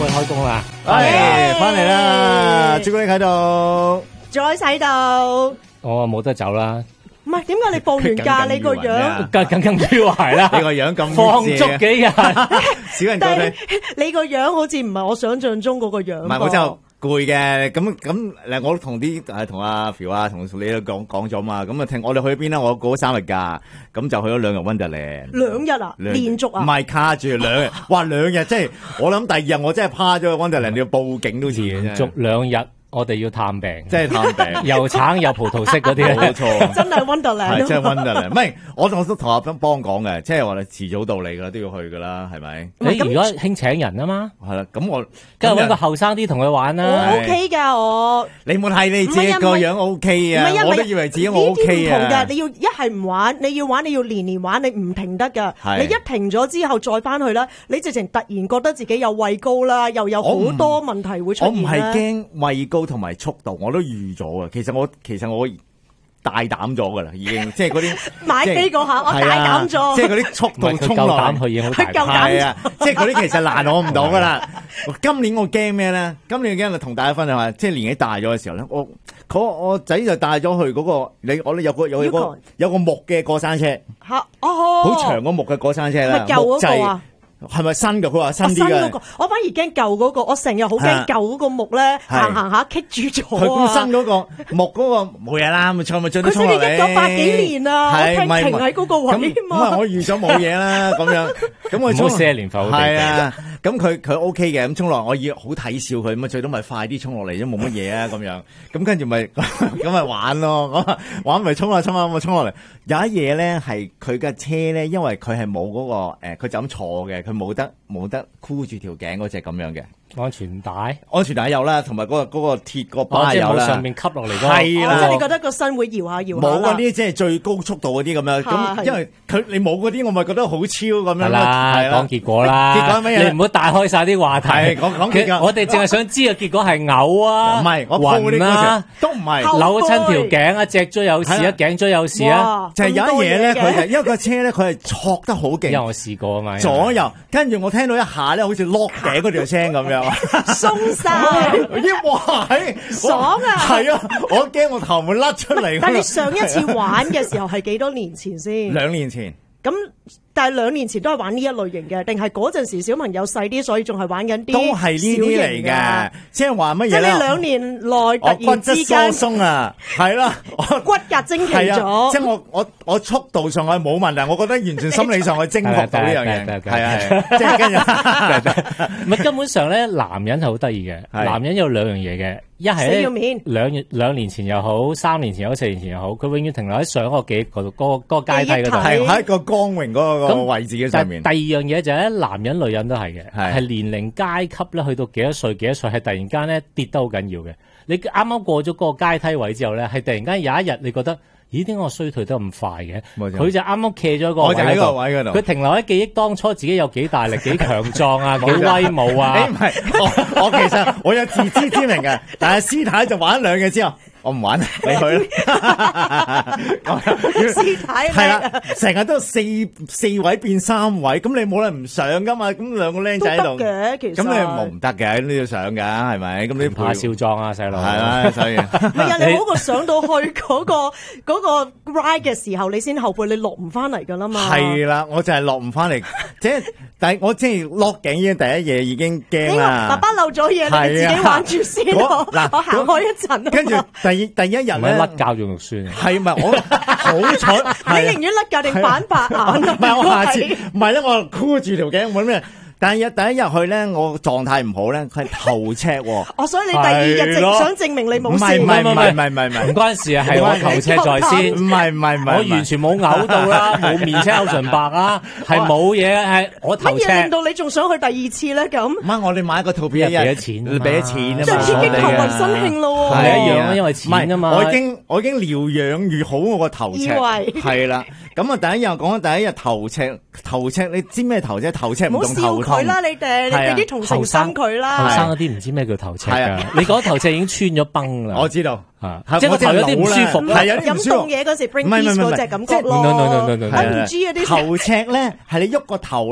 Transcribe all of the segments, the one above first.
喂，開工啦！ 翻嚟啦，朱古力喺度， 再喺度。 我冇得走啦。 唔係，點解你放完假你個樣更於懷啦？ 你個樣咁放足幾日， 少人過你。 你個樣好似唔係我想象中嗰個樣。 唔係，我就攰嘅。咁我同啲同阿 Phil 啊，同你都講咗嘛。咁啊，聽我哋去邊啦？我過咗3日假，咁就去咗2日 Wonderland。 2日啊？連續啊？ 唔係卡住2日，哇2日即係我諗第2日我真係趴咗去 Wonderland，你要報警都似嘅。 連續2日。我哋要探病， 即係探病， 又橙又葡萄色嗰啲， 冇錯， 真係 Wonderland， 係真係 Wonderland。唔係，我都同阿邦講嘅，即係話你遲早到嚟噶啦，都要去噶啦，係咪？ 你如果興請人啊嘛， 係啦，咁我梗係搵個後生啲同佢玩啦。 我 OK 噶，我你冇睇你自己個樣 OK 啊，我都以為自己我 OK 啊。 唔同噶，你要一係唔玩，你要玩你要年玩，你唔停得噶。你一停咗之後再翻去啦，你直情突然覺得自己有畏高啦，又有好多問題會出現啦。 我唔係驚畏高同埋速度。我都預咗啊！其實我大膽咗噶啦，已經即係嗰啲買機嗰下，我大膽咗。 即係嗰啲速度衝落嚟， 佢已經好大膽。 係啊，即係嗰啲其實難我唔到噶啦。今年我驚咩咧？今年驚就同大家分享下，即係年紀大咗嘅時候咧，我仔就帶咗去嗰個我哋有個木嘅過山車嚇哦， 好長個木嘅過山車啦， 係舊嗰個啊。 係咪新嘅？佢話新啲嘅。 我反而驚舊嗰個，我成日好驚舊嗰個木咧，行下棘住咗。 佢咁新嗰個木嗰個冇嘢啦，咪衝得衝落嚟。 佢1900幾年啊，我停喺嗰個位嘛。 咁我預咗冇嘢啦，咁樣。咁我唔好寫年份。 係啊，咁佢 OK 嘅，咁衝落我要好睇笑佢，咁最多咪快啲衝落嚟啫，冇乜嘢啊，咁樣。咁跟住咪咁咪玩咯，玩咪衝落嚟。有一嘢咧係佢嘅車咧，因為佢係冇嗰個佢就咁坐嘅。冇得箍住條頸嗰隻咁樣嘅安全帶有啦，同埋嗰個鐵個把有啦， 上面吸落嚟嗰係啦。 即係你覺得個身會搖下冇嗰啲即係最高速度嗰啲咁樣，咁因為你冇嗰啲，我咪覺得好超咁樣啦。講結果啦，結果乜嘢？你唔好帶開晒啲話題。 講結果， 我哋淨係想知個結果係嘔啊， 唔係我暈啦，都唔係扭親條頸啊，脊椎有事啊，頸椎有事啊， 就係有一嘢咧，佢係因為個車咧，佢係挫得好勁， 因為我試過啊嘛， 左右。跟住我聽到一下咧，好似落頸嗰條聲咁樣， 鬆晒， 哇！ 爽啊！ 係啊，我驚我頭會甩出嚟。 但係你上一次玩嘅時候係幾多年前先 ？2年前。 咁但係2年前都係玩呢一類型嘅，定係嗰陣時小朋友細啲，所以仲係玩緊啲都係呢啲嚟嘅，即係話乜嘢咧？ 即係你2年內突然之間疏鬆啊，係啦， 骨骼精奇咗。 即係我速度上係冇問題，我覺得完全心理上係征服到呢樣嘢，係啊，即係跟住唔係根本上咧，男人係好得意嘅，男人有2樣嘢嘅，一係咧兩年前又好，3年前又好，4年前又好，佢永遠停留喺上嗰個記憶嗰個階梯嗰度， 係喺一個光榮嗰個位置嘅上面。 第二樣嘢就係咧，男人女人都係嘅，係年齡階級咧，去到幾多歲係突然間咧跌得好緊要嘅。你啱啱過咗嗰個階梯位之後咧，係突然間有一日你覺得，咦？點解我衰退得咁快嘅？佢就啱啱企咗個位，我就喺個位嗰度。佢停留喺記憶當初自己有幾大力、幾強壯啊、幾威武啊。 唔係，我其實我有自知之明嘅，但係師太就玩2日之後。我唔玩，你去啦。 師太係啦，成日都四位變3位，咁你冇理由唔上噶嘛？咁2個僆仔喺度嘅，其實咁你冇唔得嘅，都要上噶，係咪？咁你怕少壯啊，細路係啦，所以唔係啊！你嗰個上到去嗰個 ride 嘅時候，你先後悔，你落唔翻嚟噶啦嘛。 係啦，我就係落唔翻嚟，但係我即係落頸已經第一嘢已經驚啦。 爸爸漏咗嘢，你自己玩住先。我行開一陣。 跟住第一日咧， 甩膠仲肉酸。 係咪我好彩？ 你寧願甩膠定反白眼啊？ 唔係我下次唔係咧，我箍住條頸揾咩？但係第一日去咧，我狀態唔好咧，佢係頭赤喎。 哦，所以你第2日想證明你冇事。 唔係， 唔關事啊，係我頭赤在先。 唔係， 我完全冇嘔到啦，冇面青口唇白啊，係冇嘢，係我頭赤。 乜嘢令到你仲想去第2次咧？咁唔係我哋買個套片， 俾咗錢， 你俾咗錢啊嘛， 即係刺激頭暈身興咯。 係一樣啊，因為錢啊嘛。 我已經療養愈好我個頭赤，係啦。咁啊，第一日頭赤，你知咩頭赤？頭赤唔同頭痛。 佢啦，你哋啲同情心佢啦。 後生嗰啲唔知咩叫頭赤㗎。你講頭赤已經穿咗崩啦。 我知道， 即係個頭有啲唔舒服， 係有啲唔舒服。 飲凍嘢嗰時 bring peace 嗰隻感覺咯。 唔知啊啲頭赤咧，係你喐個頭咧。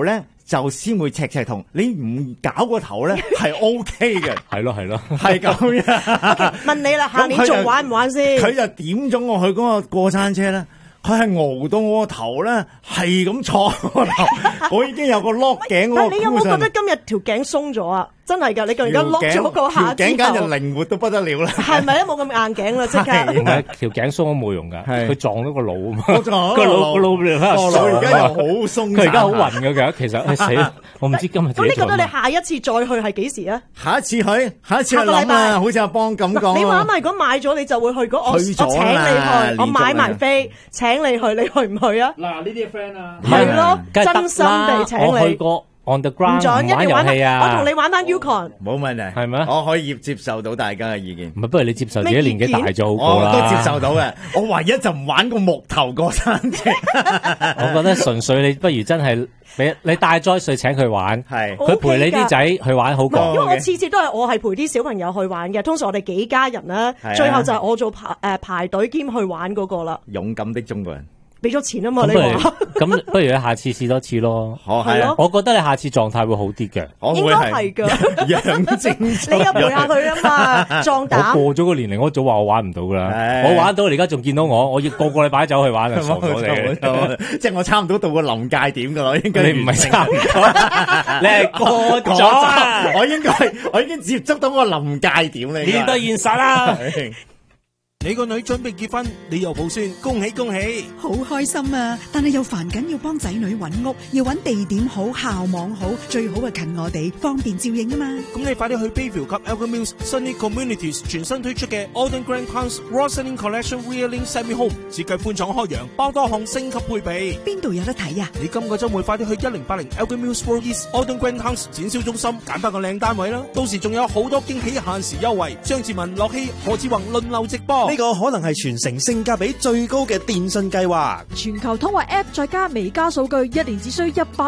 就先會赤痛，你唔搞個頭咧係 OK 嘅。 係咯， 係咁樣。 問你啦，下年仲玩唔玩先？ 佢就點咗我去嗰個過山車咧。佢係熬到我個頭咧，係咁坐個頭，我已經有個 lock 頸嗰個。 但係你有冇覺得今日條頸鬆咗啊？真係㗎，你而家 lock 咗個下之後， 條頸簡直靈活到不得了啦。 係咪啊？冇咁硬頸啦，即刻。 唔係條頸鬆都冇用㗎，佢撞到個腦啊嘛。 個腦而家又好鬆， 佢而家好暈㗎，其實死啦！我唔知今日。 咁你覺得你下一次再去係幾時啊？ 下一次去諗啊，好似阿邦咁講。 你話如果買咗你就會去，我請你去，我買埋飛請你去，你去唔去啊？ 嗱，呢啲 friend 啊， 係咯，真心地請你。 我去過 on the ground 玩遊戲啊， 我同你玩翻 Yukon， 冇問題， 係咩？ 我可以接受到大家嘅意見。 唔係，不如你接受自己年紀大咗好過啦。 我都接受到嘅，我唯一就唔玩個木頭過山車。 我覺得純粹你不如真係你帶咗歲請佢玩， 係佢陪你啲仔去玩好過。 因為我次次都係我係陪啲小朋友去玩嘅，通常我哋幾家人啦，最後就係我做排隊兼去玩嗰個啦。 勇敢的中國人。 俾咗錢啊嘛，你話咁不如你下次試多次咯。 係咯， 我覺得你下次狀態會好啲嘅。 應該係㗎， 養精。 你又陪下佢啊嘛，壯膽。 我過咗個年齡，我早話我玩唔到㗎啦。我玩到，你而家仲見到我要個禮拜走去玩啊，傻咗你。 即係我差唔多到個臨界點㗎啦，應該。 你唔係差唔多，你係過咗啊！ 我已經接觸到個臨界點啦。 面對現實啦。 你個女準備結婚，你又抱孫，恭喜恭喜！ 好開心啊！但係又煩緊要幫仔女揾屋，要揾地點好、校網好，最好係近我哋，方便照應啊嘛！ 咁你快啲去 Bayview 及 Elgin Mills Sunny Communities 全新推出嘅 Alden Grand House Raw Selling Collection Realing Semi Home 設計寬敞開揚，包多項升級配備。 邊度有得睇啊？ 你今個週末快啲去1080 Elgin Mills Road East Alden Grand House 展銷中心揀翻個靚單位啦！到時仲有好多驚喜限時優惠，張志文、樂希、何志宏輪流直播。 呢個可能係全城性價比最高嘅電信計劃， 全球通話 App 再加微加數據，一年只需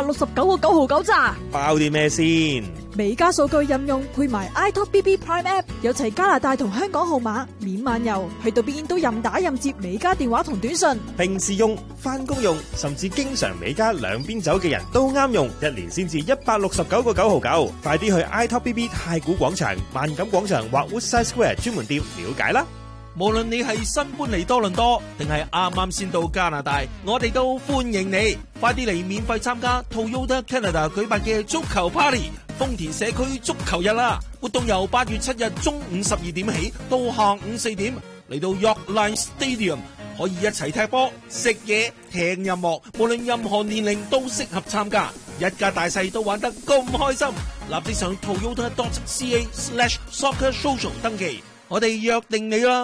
169.999咋？ 包啲咩先？ 微加數據任用配埋 iTalk BB Prime App， 有齊加拿大同香港號碼，免漫遊，去到邊都任打任接微加電話同短信。 平時用、翻工用，甚至經常微加兩邊走嘅人都啱用，一年先至169.999。快啲去 iTalk BB 太古廣場、萬錦廣場或 Woodside Square 專門店了解啦。 無論你係新搬嚟多倫多，定係啱啱先到加拿大，我哋都歡迎你。快啲嚟免費參加 Toyota Canada 舉辦嘅足球 Party， 豐田社區足球日啦！活動由8月7日中午12點起到下午4點，嚟到 York Line Stadium， 可以一齊踢波、食嘢、聽音樂，無論任何年齡都適合參加，一家大細都玩得咁開心。立即上 toyota.ca/soccersocial 登記。我哋約定你啦！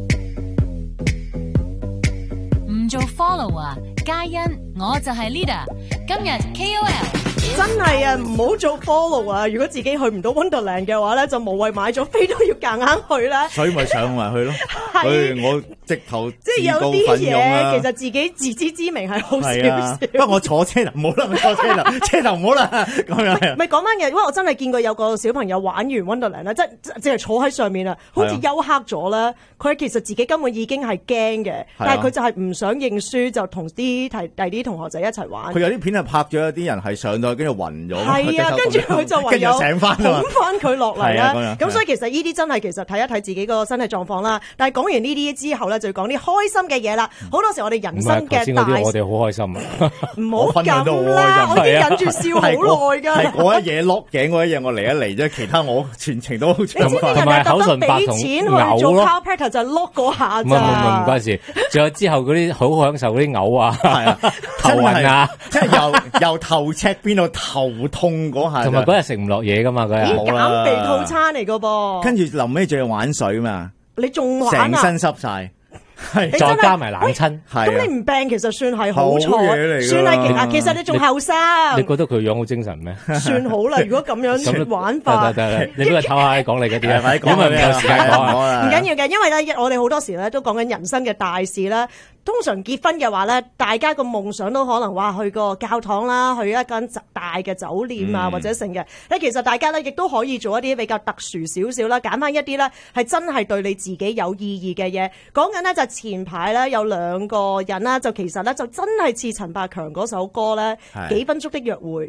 唔做 follow 啊，嘉欣，我就係 leader。今日 KOL 真係啊，唔好做 follow 啊！如果自己去唔到 Wonderland 嘅話咧，就無謂買咗飛都要夾硬去啦。 所以咪上埋去咯。我直頭即係有啲嘢，其實自己自知之明係好少少。 不過我坐車啦，唔好啦，坐車頭，車頭唔好啦，咁樣。 咪講翻嘅，因為我真係見過有個小朋友玩完 Wonderland 咧，即係坐喺上面啊，好似休克咗啦。佢其實自己根本已經係驚嘅，但係佢就係唔想認輸，就同第啲同學仔一齊玩。 佢有啲片係拍咗一啲人係上到去跟住暈咗。 係啊，跟住佢就唯有醒翻捧翻佢落嚟啦。咁所以其實呢啲真係其實睇一睇自己個身體狀況啦。但係講完呢啲之後咧，就要講啲開心嘅嘢啦。好多時我哋人生嘅大事， 我哋好開心啊！ 唔好咁啦，我已經忍住笑好耐㗎。 係嗰一嘢落頸嗰一嘢，我嚟一嚟啫，其他我全程都好暢快。 你知唔知人哋特登俾錢去做 chiropractor 就係 lock 嗰下咋？ 唔關事。仲有之後嗰啲好享受嗰啲嘔啊，頭暈啊， 即係由頭赤邊到頭痛嗰下。 同埋嗰日食唔落嘢㗎嘛，嗰日。 減肥套餐嚟㗎噃。 跟住臨尾仲要玩水嘛， 你仲玩啊？ 成身濕晒。 係再加埋冷親， 咁你唔病其實算係好彩，算係其實你仲後生。 你覺得佢樣好精神咩？ 算好啦，如果咁樣玩法， 得，你俾佢唞下講你嗰啲啊， 因為有時間講唔緊要嘅，因為咧我哋好多時咧都講緊人生嘅大事啦。通常結婚嘅話咧，大家個夢想都可能話去個教堂啦，去一間大嘅酒店啊，或者成嘅。其實大家咧亦都可以做一啲比較特殊少少啦，揀翻一啲咧係真係對你自己有意義嘅嘢。講緊咧就前排咧有兩個人啦，就其實咧就真係似陳百強嗰首歌咧，幾分鐘的約會。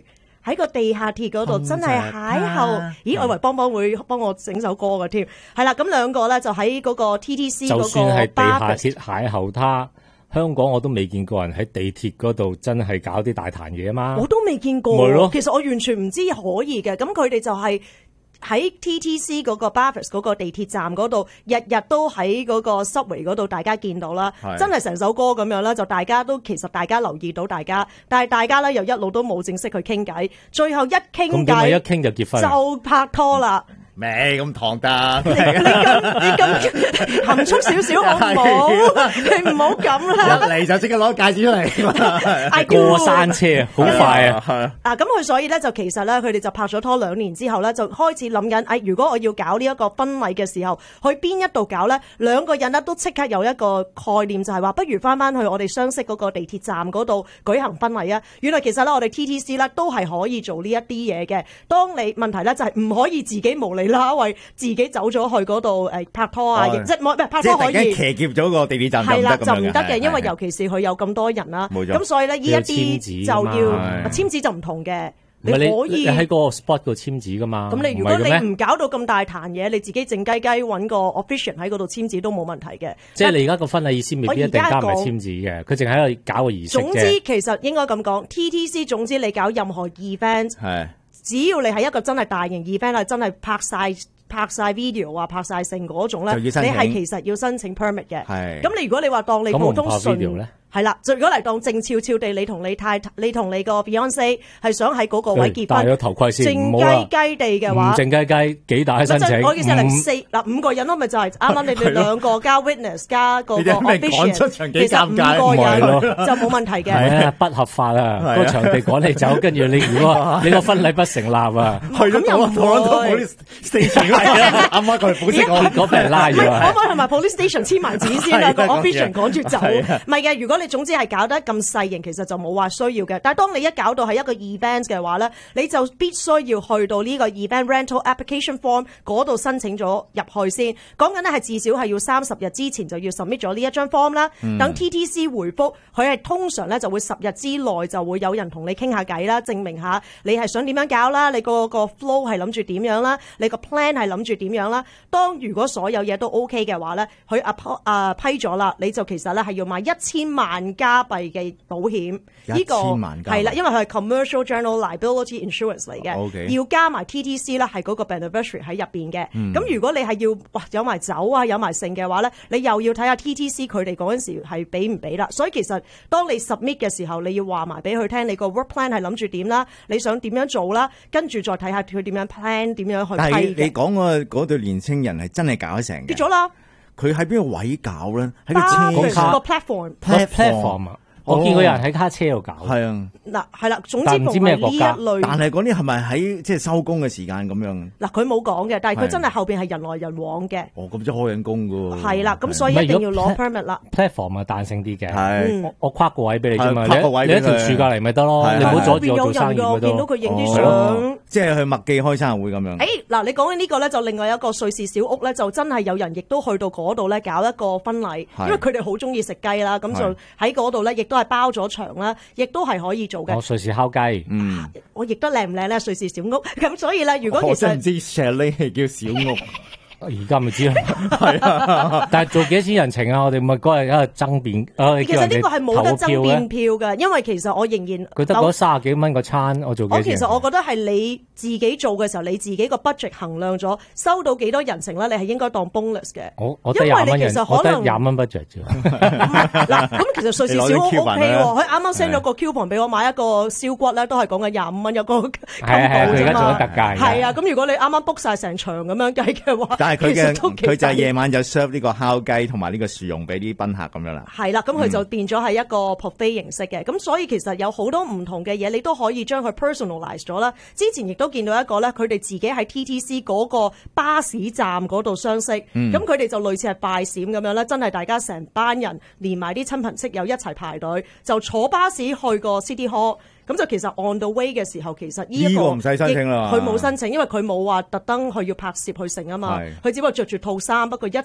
喺個地下鐵嗰度真係邂逅。咦，我以為邦邦會幫我整首歌嘅添。係啦，咁兩個咧就喺嗰個 TTC 嗰個。 就算係地下鐵邂逅他，香港我都未見過人喺地鐵嗰度真係搞啲大壇嘢嘛。 我都未見過。 係咯， 其實我完全唔知可以嘅。咁佢哋就係喺 TTC 嗰個 Bathurst 嗰個地鐵站嗰度，日日都喺嗰個 subway 嗰度，大家見到啦，真係成首歌咁樣啦，就大家都其實大家留意到大家，但係大家咧又一路都冇正式去傾偈，最後一傾偈， 咁點解一傾就結婚？ 就拍拖啦。 未咁唐得， 你咁含蓄少少好唔好？你唔好咁啦！ 一嚟就即刻攞戒指出嚟， 過山車好快啊！ 咁佢所以咧就其實咧佢哋就拍咗拖2年之後咧就開始諗緊，如果我要搞呢一個婚禮嘅時候，去邊一度搞咧？兩個人咧都即刻有一個概念，就係話不如翻去我哋相識嗰個地鐵站嗰度舉行婚禮啊！原來其實咧我哋 TTC 咧都係可以做呢一啲嘢嘅。當你問題咧就係唔可以自己無理啦，因為自己走咗去嗰度拍拖啊，即係唔係拍拖可以， 即係騎劫咗個地鐵站係啦，就唔得嘅，因為尤其是佢有咁多人啦，咁所以咧呢一啲就要簽紙就唔同嘅，你可以喺個 spot 度簽紙噶嘛。 咁你如果你唔搞到咁大壇嘢，你自己靜雞雞揾個 official 喺嗰度簽紙都冇問題嘅。 即係你而家個婚禮意思未必一定加埋簽紙嘅，佢淨係喺度搞個儀式啫。 總之其實應該咁講 ，TTC 總之你搞任何 event，只要你係一個真係大型 event 係真係拍晒 video 啊，拍晒成嗰種咧，你係其實要申請 permit 嘅。咁你如果你話當你普通純係啦，就如果嚟當靜悄悄地，你同你個 Beyonce 係想喺嗰個位結婚， 戴咗頭盔先， 靜雞雞地嘅話， 靜雞雞幾大申請？ 我意思係5個人咯，咪就係啱啱你哋2個加 witness 加個 official，其實5個人就冇問題嘅。 不合法啊！個場地趕你走，跟住你如果你個婚禮不成立啊， 去咗police station 啱啱佢保釋我， 結果俾人拉咗。 可唔可以同埋 police station 簽埋紙先啊？個 official 趕住走，唔係嘅。如果你總之係搞得咁細型，其實就冇話需要嘅。但係當你一搞到係一個 event 嘅話咧，你就必須要去到呢個 event rental application form 嗰度申請咗入去先。講緊咧係至少係要30日之前就要 submit 咗呢一張 form 啦。等 TTC 回覆，佢係通常咧就會10日之內就會有人同你傾下偈啦，證明下你係想點樣搞啦，你個 flow 係諗住點樣啦，你個 plan 係諗住點樣啦。當如果所有嘢都 OK 嘅話咧，佢批咗啦，你就其實咧係要買1000萬加幣嘅保險，呢個係啦，因為佢係 commercial general liability insurance 嚟嘅，要加埋 TTC 啦，係嗰個 beneficiary 喺入邊嘅。咁如果你係要有埋酒啊，有埋剩嘅話咧，你又要睇下 TTC 佢哋嗰陣時係俾唔俾啦。所以其實當你 submit 嘅時候，你要話埋俾佢聽，你個 work plan 係諗住點啦，你想點樣做啦，跟住再睇下佢點樣 plan，點樣去批嘅。 但係你講嗰對年青人係真係搞得成嘅， 結咗啦。 佢喺邊個位搞咧？喺個車個 platform 啊！我見過有人喺卡車度搞。係啊， 嗱係啦，總之唔係呢一類。 但係嗰啲係咪喺即係收工嘅時間咁樣？ 嗱，佢冇講嘅，但係佢真係後邊係人來人往嘅。 哦，咁即係開緊工噶喎。 係啦，咁所以一定要攞 permit 啦。 platform 啊，彈性啲嘅。 係， 我跨個位俾你啫嘛，你一條柱隔離咪得咯，你唔好阻住我做生意咪得。 見到佢影啲相， 即係去麥記開生日會咁樣。 嗱，你講緊呢個咧，就另外一個瑞士小屋咧，就真係有人亦都去到嗰度咧搞一個婚禮，因為佢哋好中意食雞啦，咁就喺嗰度咧，亦都係包咗場啦，亦都係可以做嘅。 我瑞士烤雞， 我亦都靚唔靚咧？瑞士小屋，咁所以咧，如果其實我真唔知 chalet 係叫小屋。 而家咪知啦，係啊！但係做幾多錢人情啊？我哋咪嗰日喺度爭辯， 其實呢個係冇得爭辯票嘅，因為其實我仍然佢得嗰30幾蚊個餐，我做幾錢？ 其實我覺得係你自己做嘅時候，你自己個 budget 衡量咗，收到幾多人情咧，你係應該當 bonus 嘅。 我得20蚊人，我得20蚊 budget 啫。 嗱，咁其實瑞士小屋 OK 喎，佢啱啱 send 咗個 coupon 俾我買一個燒骨咧，都係講緊25蚊一個 combo 啫嘛。 佢而家做緊特價。 係啊，咁如果你啱啱 book 晒成場咁樣計嘅話， 但係佢就係夜晚就 serve 呢個烤雞同埋呢個薯蓉俾啲賓客咁樣啦。 係啦，咁佢就變咗係一個 buffet 形式嘅。咁所以其實有好多唔同嘅嘢，你都可以將佢 personalize 咗啦。之前亦都見到一個咧，佢哋自己喺 TTC 嗰個巴士站嗰度相識，咁佢哋就類似係拜閃咁樣啦，真係大家成班人連埋啲親朋戚友一齊排隊，就坐巴士去個 City Hall。咁就其實 on the way 嘅時候，其實呢個唔使申請啦， 佢冇申請，因為佢冇話特登去要拍攝去成啊嘛，佢只不過着住套衫，不過一齊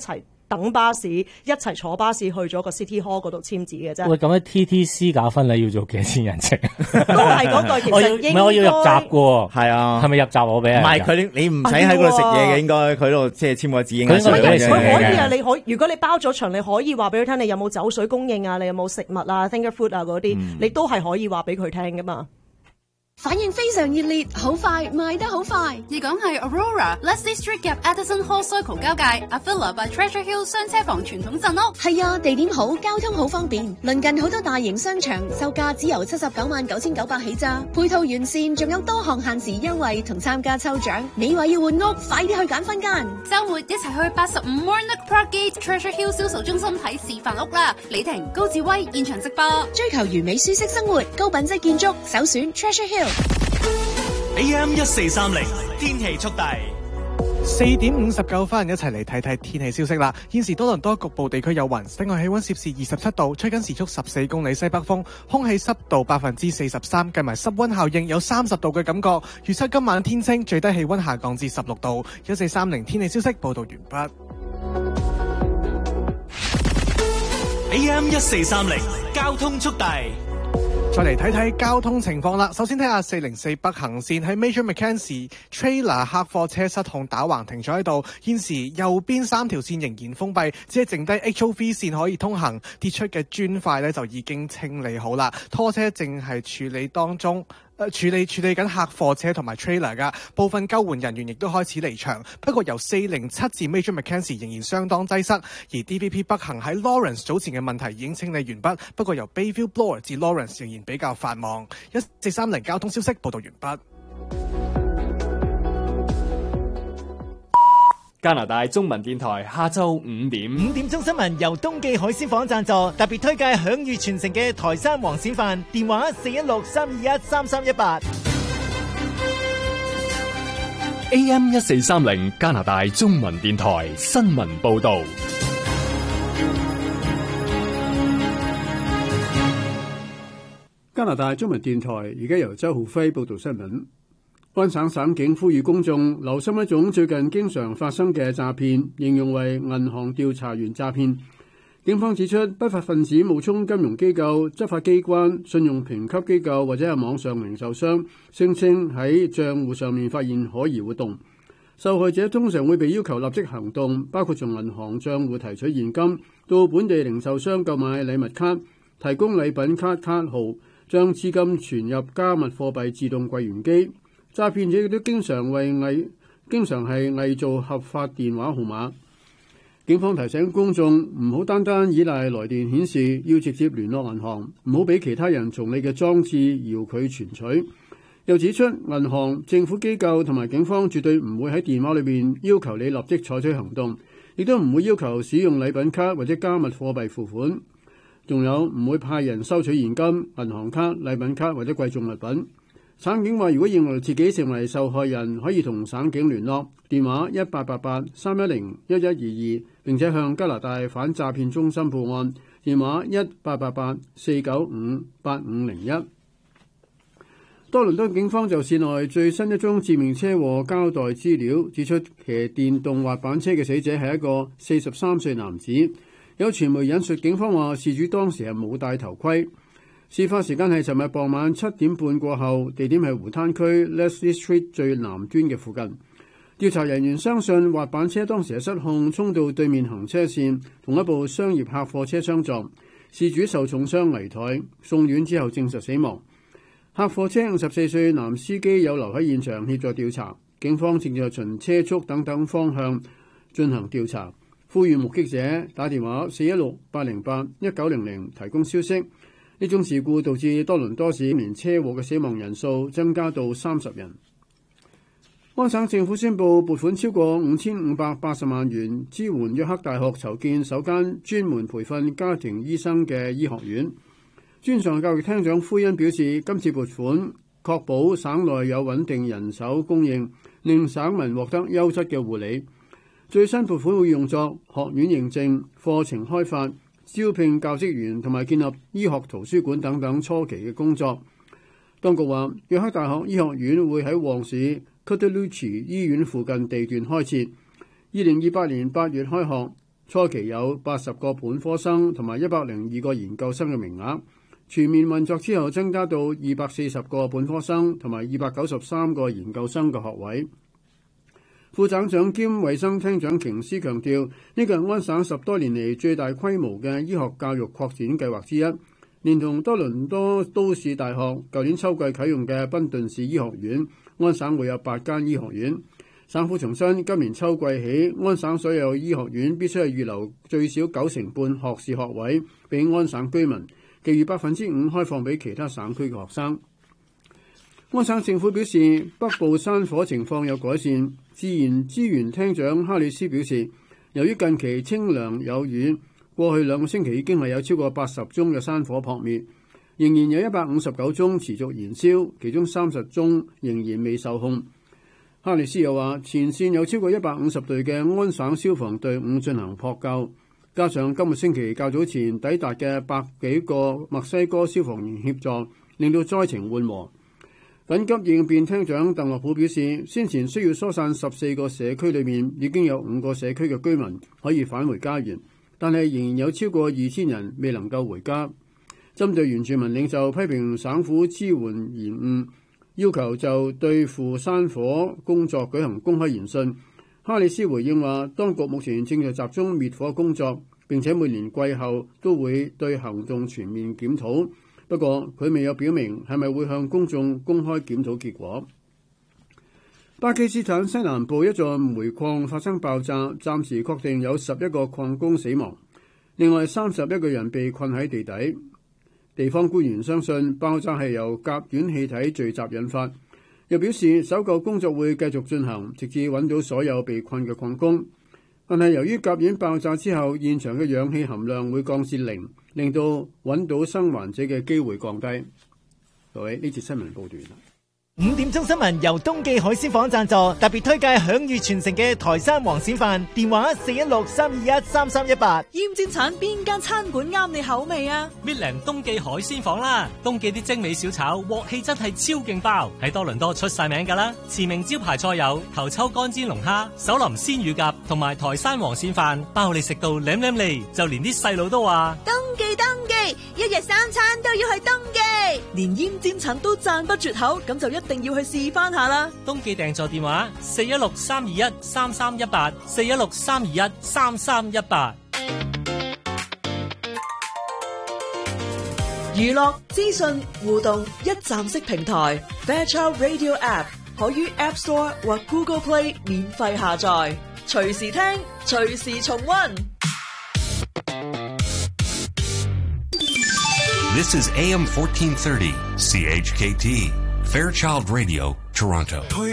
等巴士，一齊坐巴士去咗個 City Hall 嗰度簽字嘅啫。 喂，咁喺 TTC 搞婚禮要做幾多錢人情？ 都係嗰句，其實應該我要入閘嘅喎。 係啊， 係咪入閘我俾啊？ 唔係佢你唔使喺嗰度食嘢嘅，應該佢度即係簽個字應該。 佢可以啊，你可以如果你包咗場，你可以話俾佢聽，你有冇酒水供應啊，你有冇食物啊 ，finger food 啊嗰啲，你都係可以話俾佢聽噶嘛。 反應非常熱烈，好快賣得好快。 而講係 Aurora、Leslie Street 夾 Addison Hall Circle 交界 Avila by Treasure Hill 雙車房傳統鎮屋。 係啊，地點好，交通好方便，鄰近好多大型商場，售價只由799900起咋，配套完善，仲有多項限時優惠同參加抽獎。你話要換屋，快啲去揀分間。 週末一齊去85 Warnock Park Gate Treasure Hill 銷售中心睇示範屋啦！李婷、高志威現場直播， 追求完美舒適生活，高品質建築，首選 Treasure Hill。 AM 1430天氣速遞 4點59分，一齊嚟睇睇天氣消息啦。現時多倫多局部地區有雲，室外氣溫攝氏27度，吹緊時速14公里西北風，空氣濕度43%，計埋濕溫效應有30度嘅感覺。預測今晚天清，最低氣溫下降至16度。1430天氣消息報道完畢。 AM 1430交通速遞。 再嚟睇睇交通情況啦。首先睇下404北行線喺 Major Mackenzie Trailer 客貨車失控打橫停咗喺度，現時右邊3條線仍然封閉，只係剩低 HOV 線可以通行，跌出嘅磚塊呢就已經清理好啦，拖車正係處理當中。處理緊客貨車同埋 trailer 噶，部分救援人員亦都開始離場。不過由407至 Major Mackenzie 仍然相當擠塞，而 DVP 北行喺 Lawrence 早前嘅問題已經清理完畢，不過由 Bayview Bloor 至 Lawrence 仍然比較繁忙。1430交通消息報道完畢。 加拿大中文電台下晝5點 5點鐘新聞由東記海鮮舫贊助，特別推介享譽全城嘅台山黃鱔飯，電話416-321-3318。 AM 1430加拿大中文電台新聞報道。 加拿大中文電台而家由周浩輝報道新聞。安省省警呼籲公眾留心一種最近經常發生嘅詐騙，形容為銀行調查員詐騙。警方指出，不法分子冒充金融機構、執法機關、信用評級機構或者係網上零售商，聲稱喺帳戶上面發現可疑活動。受害者通常會被要求立即行動，包括從銀行帳戶提取現金，到本地零售商購買禮物卡，提供禮品卡號，將資金存入加密貨幣自動櫃員機。詐騙者亦都經常係偽造合法電話號碼。警方提醒公眾唔好單單依賴來電顯示，要直接聯絡銀行，唔好俾其他人從你嘅裝置遙距存取。又指出，銀行、政府機構同埋警方絕對唔會喺電話裏面要求你立即採取行動，亦都唔會要求使用禮品卡或者加密貨幣付款，仲有唔會派人收取現金、銀行卡、禮品卡或者貴重物品。省警話，如果認為自己成為受害人，可以同省警聯絡，電話1888-310-1122，並且向加拿大反詐騙中心報案，電話1888-495-8501。多倫多警方就市內最新一宗致命車禍交代資料，指出騎電動滑板車嘅死者係一個43歲男子。有傳媒引述警方話，事主當時係冇戴頭盔。事發時間係尋日傍晚7點半過後，地點係湖灘區 Leslie Street 最南端嘅附近。調查人員相信滑板車當時係失控，衝到對面行車線，同一部商業客貨車相撞。事主受重傷危殆，送院之後證實死亡。客貨車54歲男司機有留喺現場協助調查。警方正在循車速等方向進行調查，呼籲目擊者打電話416-808-1900提供消息。呢種事故導致多倫多市今年車禍嘅死亡人數增加到30人。安省政府宣布撥款超過5580萬元支援約克大學籌建首間專門培訓家庭醫生嘅醫學院。專上教育廳長奎恩表示，今次撥款確保省內有穩定人手供應，令省民獲得優質嘅護理。最新撥款會用作學院認證、課程開發、招聘教職員同埋建立醫學圖書館等等初期嘅工作。當局話，約克大學醫學院會喺旺市 Cotaluchi 醫院附近地段開設，2028年8月開學。 初期有80個本科生同埋102個研究生嘅名額，全面運作之後增加到240個本科生同埋293個研究生嘅學位。副省長兼衛生廳長瓊斯強調，呢個係安省10多年嚟最大規模嘅醫學教育擴展計劃之一，連同多倫多都市大學舊年秋季啟用嘅賓頓市醫學院，安省會有8間醫學院。省府重申，今年秋季起，安省所有醫學院必須係預留最少90半學士學位俾安省居民，其餘5%開放俾其他省區嘅學生。安省政府表示，北部山火情況有改善。自然資源廳長哈里斯表示，由於近期清涼有雨，過去2個星期已經係有超過80宗嘅山火撲滅，仍然有159宗持續燃燒，其中30宗仍然未受控。哈里斯又話，前線有超過150隊嘅安省消防隊伍進行撲救，加上今個星期較早前抵達嘅100幾個墨西哥消防員協助，令到災情緩和。緊急應變廳長鄧樂普表示，先前需要疏散14個社區裏面已經有5個社區嘅居民可以返回家園，但係仍然有超過2000人未能夠回家。針對原住民領袖批評省府支援延誤，要求就對付山火工作舉行公開研訊，哈里斯回應話，當局目前正在集中滅火工作，並且每年季後都會對行動全面檢討。不過佢未有表明係咪會向公眾公開檢討結果。巴基斯坦西南部一座煤礦發生爆炸，暫時確定有11個礦工死亡，另外31個人被困喺地底。地方官員相信爆炸係由甲烷氣體聚集引發，又表示搜救工作會繼續進行，直至揾到所有被困嘅礦工。但係由於甲烷爆炸之後，現場嘅氧氣含量會降至0，令到揾到生還者嘅機會降低。各位，呢節新聞報段。 5點鐘新聞由東記海鮮舫贊助，特別推介享譽全城嘅台山黃鱔飯，電話416-321-3318。 煙煎橙邊間餐館啱你口味啊？ 搣靚東記海鮮舫啦，東記啲精美小炒鑊氣真係超勁爆，喺多倫多出晒名噶啦。馳名招牌菜有頭抽乾煎龍蝦、手淋鮮乳鴿同埋台山黃鱔飯，包你食到舐舐脷，就連啲細路都話東記，一日3餐都要去東記， 連煙煎橙都讚不絕口，咁就一定要去試翻下啦。 東記訂座電話416-321-3318 416-321-3318。 娛樂資訊互動一站式平台 Fairchild Radio App 可於 App Store 或 Google Play 免費下載，隨時聽，隨時重溫。 This is AM 1430 CHKT Fairchild Radio, Toronto.